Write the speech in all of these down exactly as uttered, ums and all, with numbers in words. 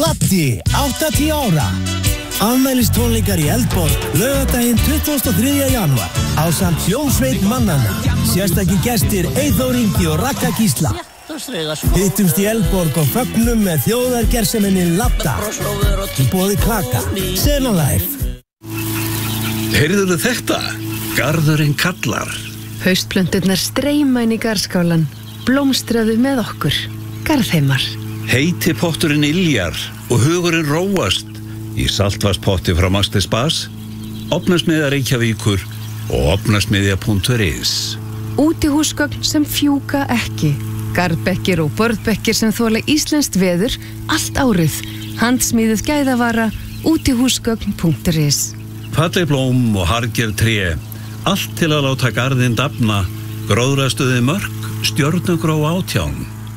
Laddi, áttatíu ára. Afmælistónleikar í Eldborg, laugardaginn tuttugasta og þriðja janúar. Ásamt hljómsveit mannanna. Sérstakir gestir Eyþór Ingi og Ragga Gísla. Hittumst í Eldborg og fögnum með þjóðargerseminni Ladda. Í boði Klaka. Sena Life. Heyrðuðu þetta? Garðurinn kallar. Haustplönturnar streyma inn í garðskálan. Blómstraðu með okkur. Garðheimar. Heiti potturinn iljar og hugurinn róast. Í saltvarspotti frá Master Spas, Ofnasmiðja Reykjavíkur og ofnasmiðja punktur is. Útihúsgögn sem fjúka ekki. Garðbekkir og borðbekkir sem þola íslenskt veður allt árið. Handsmíðuð gæðavara, útihúsgögn punktur is. Falleg blóm og harðgerð tré, allt til að láta garðinn dafna, gróðrastuði mörk, stjörnugró átján.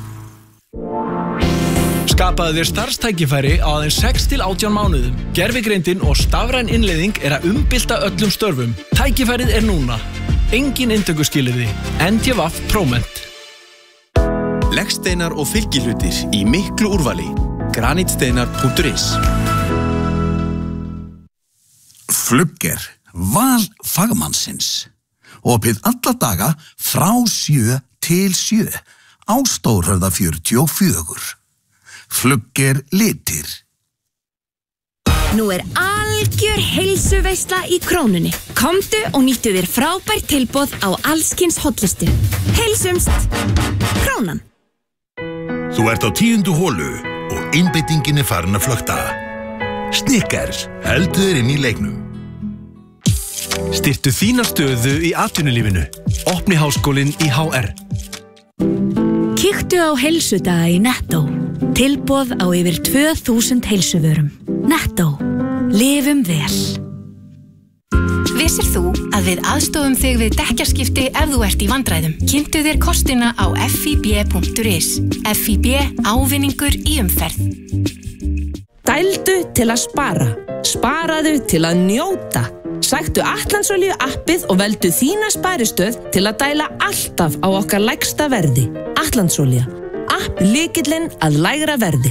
Skapaðu þér starfstækifæri á aðeins sex til átján mánuðum. Gervigreindin og stafræn innleiðing er að umbylta öllum störfum. Tækifærið er núna. Engin inntökuskilyrði. N D V Próment. Leggsteinar og fylgihlutir í miklu úrvali. granitsteinar punktur is. Flugger, val fagmannsins. Opið alla daga frá sjö til sjö á Stórhöfða fjörutíu og fjögur. Flugger litir. Nú er algjör heilsuveisla í Krónunni. Komdu og nýttu þér frábært tilboð á allskyns hollustu. Heilsumst! Krónan. Þú ert á tíundu holu og einbeitingin er farin að flökta. Snickers, heldur þér inn í leiknum. Styrktu þína stöðu í atvinnulífinu. Opni háskólinn í H R. Kíktu á heilsudaga í Netto. Tilboð á yfir tvö þúsund heilsuvörum. Netto. Lifum vel. Vissir þú að við aðstofum þig við dekkjaskipti ef þú ert í vandræðum? Kynntu þér kostina á f i b punktur is. F I B ávinningur í umferð. Dældu til að spara. Sparaðu til að njóta. Sæktu Atlandsolíu appið og veldu þína sparistöð til að dæla alltaf á okkar lægsta verði. Atlandsolía. App lykillinn að lægra verði.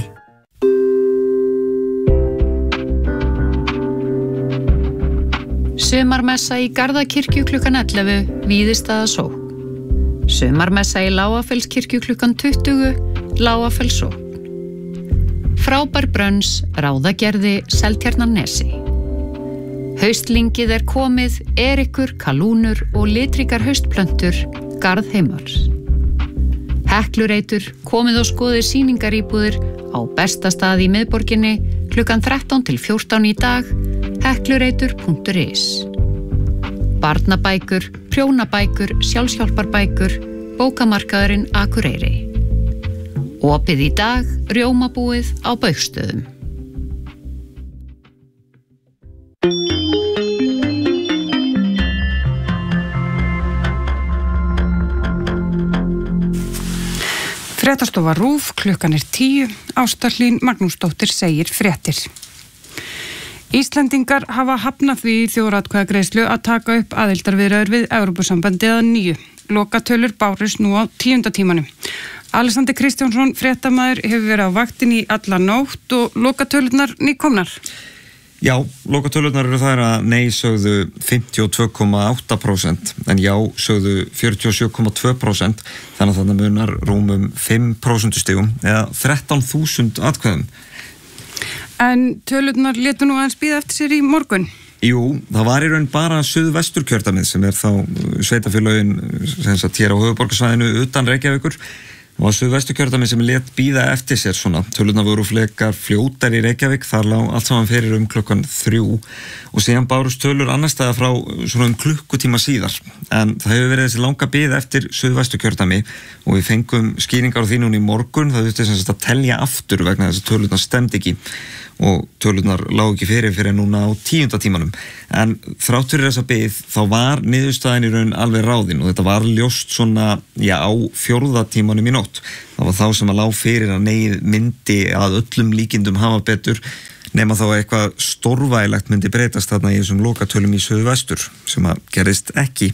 Sumarmessa í Garðakirkju klukkan ellefu, Víðistaða sókn. Sumarmessa í Lágafellskirkju klukkan tuttugu, Lágafell sókn. Frábær brönns, Ráðagerði, Seltjarnarnesi. Haustlingið er komið, erikur, kalúnur og litrikar haustplöntur, Garðheimars. Heklureitur, komið og skoðið sýningaríbúðir á besta stað í miðborginni klukkan þrettán til fjórtán í dag, heklureitur punktur is. Barnabækur, prjónabækur, sjálfshjálparbækur, bókamarkaðurinn Akureyri. Opið í dag, rjómabúið á Baugstöðum. Fréttastofa RÚV, klukkan er tíu, Ásta Hlín Magnúsdóttir segir fréttir. Íslendingar hafa hafnað því í þjóðaratkvæðagreiðslu að taka upp aðildarviðræður við Evrópusambandið að nýju. Lokatölur bárust nú á tíunda tímanum. Alexander Kristjánsson, fréttamaður, hefur verið á vaktinni í alla nótt og lokatölurnar nýkomnar. Já, lokatölurnar eru þær að nei sögðu fimmtíu og tvö komma átta prósent en já sögðu fjörutíu og sjö komma tvö prósent, þannig að þarna munar rúmum fimm prósentustigum eða þrettán þúsund atkvæðum. En tölurnar létu nú aðeins bíða eftir sér í morgun? Jú, það var í raun bara Suðvesturkjördæmið sem er þá sveitafélögin sem sagt hér á höfuðborgarsvæðinu utan Reykjavíkur. Það var Suðvesturkjördæmið sem lét bíða eftir sér svona. Tölurnar voru flekar fljótar í Reykjavík, þar lá allt saman fyrir um klukkan þrjú og síðan bárust tölur annars staðar frá svona um klukkutíma síðar. En það hefur verið þessi langa bíð eftir Suðvesturkjördæmi og við fengum skýringar á því núna í morgun. Það þurfti sem sagt að telja aftur vegna þess að tölurnar stemdi ekki og tölurnar lágu ekki fyrir fyrir núna á tíunda tímanum. En þrátt fyrir þessa bið þá var niðurstaðan í raun alveg ráðin og þetta var ljóst svona, já, á fjórða tímanum í nótt. Það var þá sem að lá fyrir að nei myndi að öllum líkindum hafa betur nema þá eitthvað stórvægilegt myndi breytast þarna í þessum lokatölum í Suðvestur sem að gerist ekki.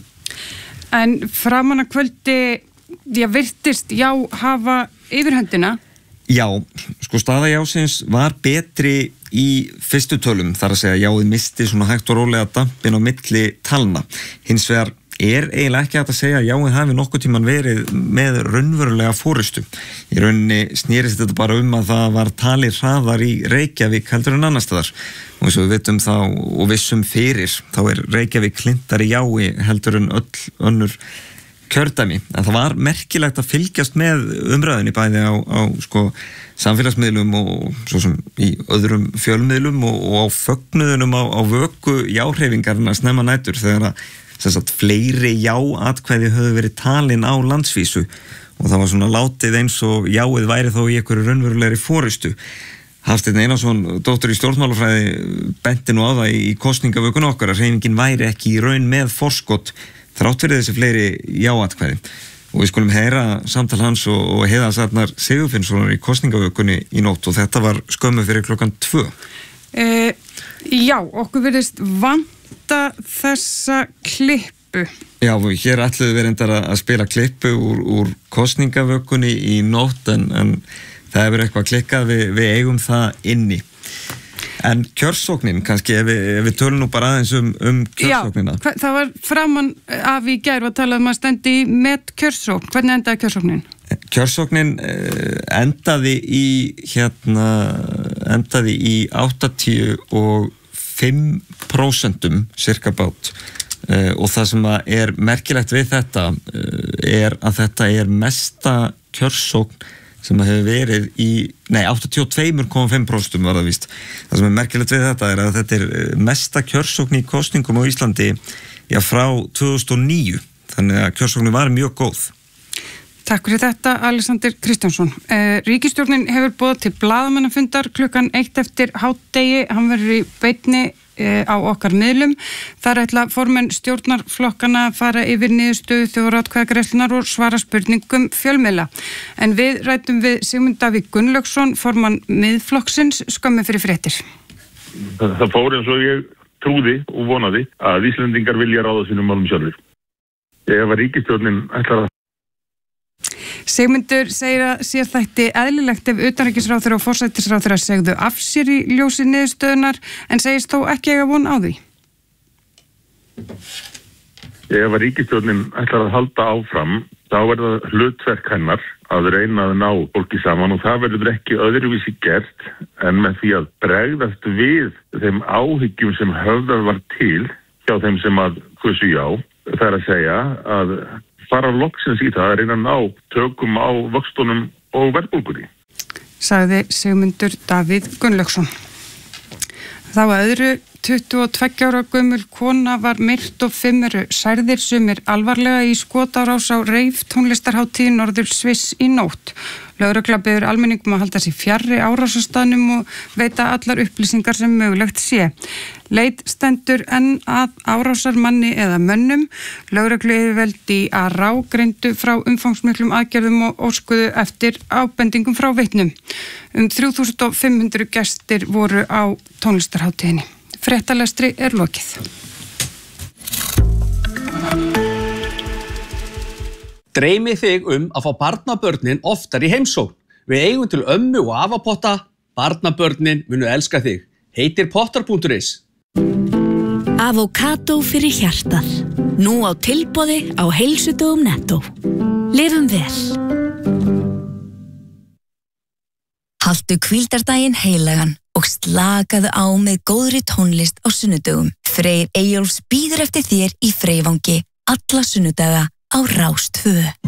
En framan að kvöldi, já, virtist, já, hafa yfirhöndina Já, sko staða jásins var betri í fyrstu tölum, þar að segja jáið misti svona hægt og rólega dampin á milli talna. Hins vegar er eiginlega ekki hægt að segja að jáið hafi nokkuð tíman verið með raunverulega fórystu. Í rauninni snýrist þetta bara um að það var talið hraðar í Reykjavík heldur en annars staðar. Og eins og við vitum þá og vissum fyrir, þá er Reykjavík klintari jái heldur en öll önnur kjördæmi, en það var merkilegt að fylgjast með umræðinni bæði á, á sko, samfélagsmiðlum og svo sem í öðrum fjölmiðlum og, og á fögnuðunum á, á vöku jáhreyfingarna snemma nætur þegar að sem sagt, fleiri já-atkvæði höfðu verið talin á landsvísu og það var svona látið eins og jáið væri þá í einhverju raunverulegri forystu. Hafsteinn Einarsson, dóttur í stjórnmálafræði, benti nú á það í kosningavökun okkar að hreyfingin væri ekki í raun með forskot þrátt fyrir þessi fleiri já-atkvæði. Og við skulum heyra samtal hans og, og Heiða Arnar Sigurfinnssonar í kosningavökunni í nótt og þetta var skömmu fyrir klokkan tvö. Eh, já, okkur virðist vanta þessa klippu. Já, og hér ætluðu við reyndar að spila klippu úr, úr kosningavökunni í nótt en, en það hefur eitthvað klikkað, við, við eigum það inni. En kjörsóknin, kannski, ef við, ef við tölum nú bara aðeins um, um kjörsóknina. Já, það var framan af í gær að tala um að stendi með kjörsókn. Hvernig endaði kjörsóknin? Kjörsóknin endaði í, hérna, endaði í áttatíu og fimm prósentum cirka bát. Og það sem er merkilegt við þetta er að þetta er mesta kjörsókn sem hefur verið í, nei, áttatíu og tvö komma fimm prósent var það víst. Það sem er merkilegt við þetta er að þetta er mesta kjörsókn í kosningum á Íslandi já, frá tvö þúsund og níu, þannig að kjörsóknin var mjög góð. Takk fyrir þetta, Alexander Kristjánsson. Eh, ríkisstjórnin hefur boðað til blaðamannafundar klukkan eitt eftir hádegi, hann verður í beinni eh, á okkar miðlum. Þar ætla formenn stjórnarflokkana að fara yfir niðurstöðu þjóðaratkvæðagreiðslunnar og svara spurningum fjölmiðla. En við rætum við Sigmund Davíð Gunnlaugsson, formann Miðflokksins, skömmu fyrir fréttir. Það, það fór eins og ég trúði og vonaði að Íslendingar vilja ráða sínum málum sjálfur. Ef að ríkisstjórnin ætlar að Sigmundur segir að sér þætti eðlilegt ef utanríkisráðherra og forsætisráðherra segðu af sér í ljósi niðurstöðunar en segist þó ekki eiga von á því. Ef að ríkisstjórnin ætlar að halda áfram, þá verður það hlutverk hennar að reyna að ná fólki saman og það verður ekki öðruvísi gert en með því að bregðast við þeim áhyggjum sem höfðað var til hjá þeim sem að kusu já. Það er að segja að fara loksins í það að reyna að ná tökum á vöxtunum og verðbólgunni. Sagði Sigmundur Davíð Gunnlaugsson. Þá að öðru tuttugu og tveggja ára gömul kona var myrt og fimm eru særðir sumir alvarlega í skotárás á reif tónlistarhátíð Norður Sviss í nótt. Lögregla biður almenningum að halda sig fjarri árásarstaðnum og veita allar upplýsingar sem mögulegt sé. Leit stendur enn að árásarmanni eða mönnum. Lögreglu yfirvöld í Ará greindu frá umfangsmiklum aðgerðum og óskuðu eftir ábendingum frá vitnum. Um þrjú þúsund fimm hundruð gestir voru á tónlistarhátíðinni. Fréttalestri er lokið. Dreymi þig um að fá barnabörnin oftar í heimsókn. Við eigum til ömmu og afapotta. Barnabörnin munu elska þig. Heitir pottar punktur is. Avokado fyrir hjartað. Nú á tilboði á heilsudögum Netto. Lifum vel. Haltu hvíldardaginn heilagan og slakaðu á með góðri tónlist á sunnudögum. Freyr Eyjólfs bíður eftir þér í Freyvangi alla sunnudaga á Rás tvö.